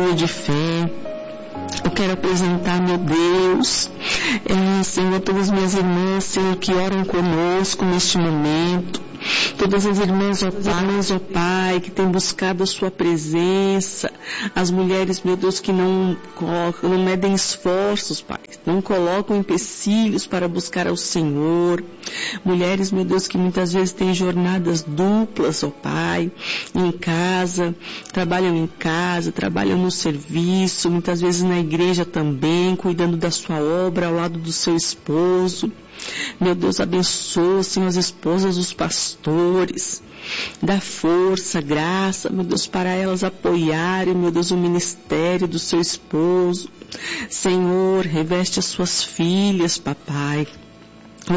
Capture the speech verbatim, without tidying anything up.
testemunho de fé. Eu quero apresentar, meu Deus, é, Senhor, todas as minhas irmãs, Senhor, que oram conosco neste momento. Todas as irmãs, ó Pai, ó Pai, que têm buscado a sua presença. As mulheres, meu Deus, que não colocam, não medem esforços, Pai. Não colocam empecilhos para buscar ao Senhor. Mulheres, meu Deus, que muitas vezes têm jornadas duplas, ó Pai, em casa, trabalham em casa, trabalham no serviço, muitas vezes na igreja também, cuidando da sua obra ao lado do seu esposo. Meu Deus, abençoa, Senhor, as esposas dos pastores. Dá força, graça, meu Deus, para elas apoiarem, meu Deus, o ministério do seu esposo. Senhor, reveste as suas filhas, papai.